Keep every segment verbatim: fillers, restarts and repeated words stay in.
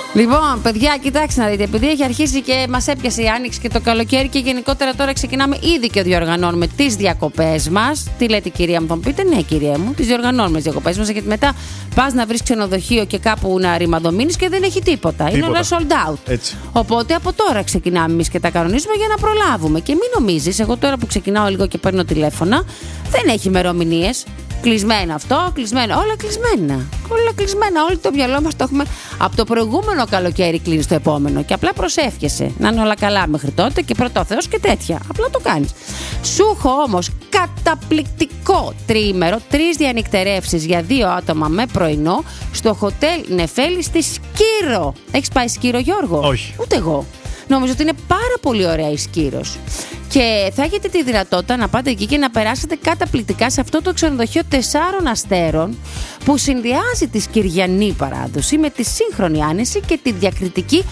Λοιπόν, παιδιά, κοιτάξτε να δείτε. Επειδή έχει αρχίσει και μας έπιασε η άνοιξη και το καλοκαίρι και γενικότερα τώρα ξεκινάμε ήδη και διοργανώνουμε τις διακοπές μας. Τι λέτε, κυρία μου, θα μου πείτε? Ναι, κυρία μου, τις διοργανώνουμε τις διακοπές μας. Γιατί μετά πας να βρεις ξενοδοχείο και κάπου να ρημαδομήνεις και δεν έχει τίποτα. τίποτα. Είναι όλα sold out. Έτσι. Οπότε από τώρα ξεκινάμε εμείς και τα κανονίζουμε για να προλάβουμε. Και μην νομίζεις, εγώ τώρα που ξεκινάω λίγο και παίρνω τηλέφωνα, δεν έχει ημερομηνίες. Κλεισμένα αυτό, κλεισμένα. Όλα κλεισμένα. Όλα κλεισμένα. Όλο το μυαλό μας το έχουμε από το προηγούμενο καλοκαίρι κλείνει στο επόμενο. Και απλά προσεύχεσαι να είναι όλα καλά μέχρι τότε και πρώτο Θεός και τέτοια. Απλά το κάνεις. Σου έχω όμως καταπληκτικό τριήμερο, τρεις διανυκτερεύσεις για δύο άτομα με πρωινό στο Hotel Νεφέλη στη Σκύρο. Έχεις πάει Σκύρο, Γιώργο? Όχι. Ούτε εγώ. Νομίζω ότι είναι πάρα πολύ ωραία η Σκύρος. Και θα έχετε τη δυνατότητα να πάτε εκεί και να περάσετε καταπληκτικά σε αυτό το ξενοδοχείο τεσσάρων αστέρων που συνδυάζει τη σκυριανή παράδοση με τη σύγχρονη άνεση και τη διακριτική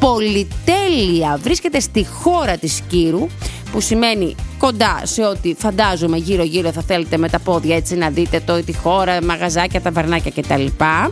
πολυτέλεια. Βρίσκεται στη χώρα της Σκύρου, που σημαίνει κοντά σε ό,τι φαντάζομαι γύρω-γύρω θα θέλετε με τα πόδια έτσι να δείτε το, τη χώρα, μαγαζάκια, ταβερνάκια κτλ.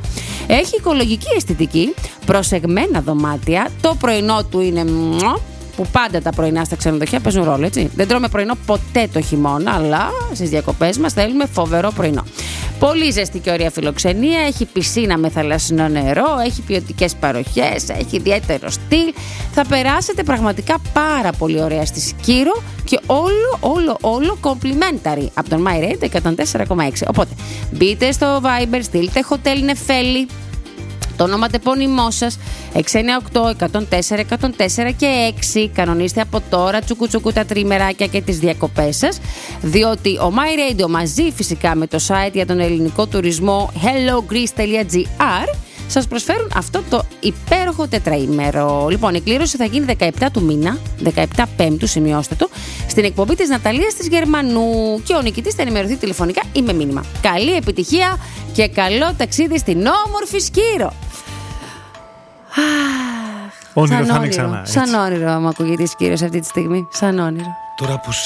Έχει οικολογική αισθητική, προσεγμένα δωμάτια, το πρωινό του είναι που πάντα τα πρωινά στα ξενοδοχεία παίζουν ρόλο, έτσι. Δεν τρώμε πρωινό ποτέ το χειμώνα, αλλά στις διακοπές μας θέλουμε φοβερό πρωινό. Πολύ ζεστή και ωραία φιλοξενία, έχει πισίνα με θαλασσινό νερό, έχει ποιοτικές παροχές, έχει ιδιαίτερο στυλ. Θα περάσετε πραγματικά πάρα πολύ ωραία στη Σκύρο και όλο, όλο, όλο complimentary από τον MyRadio εκατόν τέσσερα κόμμα έξι. Οπότε μπείτε στο Viber, στείλτε Hotel Νεφέλη, το ονοματεπώνυμό σας έξι εννιά οκτώ εκατόν τέσσερα εκατόν τέσσερα και έξι. Κανονίστε από τώρα τσουκουτσουκου τα τριμεράκια και τις διακοπές σας, διότι ο MyRadio μαζί φυσικά με το site για τον ελληνικό τουρισμό hellogreece.gr σας προσφέρουν αυτό το υπέροχο τετραήμερο. Λοιπόν, η κλήρωση θα γίνει δεκαεπτά του μήνα, δεκαεπτά Πέμπτου, σημειώστε το, στην εκπομπή της Ναταλίας της Γερμανού. Και ο νικητής θα ενημερωθεί τηλεφωνικά ή με μήνυμα. Καλή επιτυχία και καλό ταξίδι στην όμορφη Σκύρο. Όνειρο θα είναι ξανά. Σαν όνειρο, άμα ακούγεται η Σκύρο αυτή τη στιγμή. Σαν όνειρο. Τώρα που